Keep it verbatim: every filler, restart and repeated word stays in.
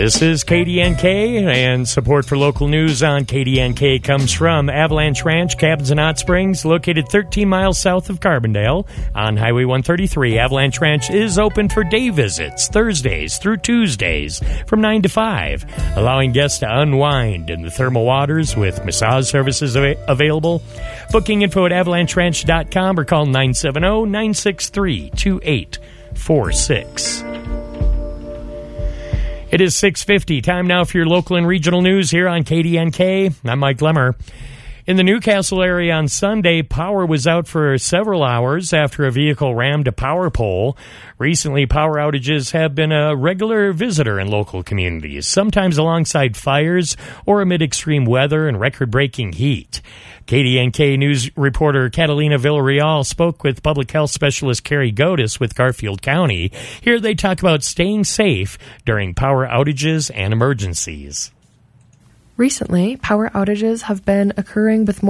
This is K D N K, and support for local news on K D N K comes from Avalanche Ranch Cabins and Hot Springs, located thirteen miles south of Carbondale on Highway one thirty-three. Avalanche Ranch is open for day visits Thursdays through Tuesdays from nine to five, allowing guests to unwind in the thermal waters with massage services av- available. Booking info at avalanche ranch dot com or call nine seven zero, nine six three, two eight four six. It is six fifty. Time now for your local and regional news here on K D N K. I'm Mike Lemmer. In the Newcastle area on Sunday, power was out for several hours after a vehicle rammed a power pole. Recently, power outages have been a regular visitor in local communities, sometimes alongside fires or amid extreme weather and record-breaking heat. K D N K News reporter Catalina Villarreal spoke with public health specialist Carrie Godis with Garfield County. Here they talk about staying safe during power outages and emergencies. Recently, power outages have been occurring with more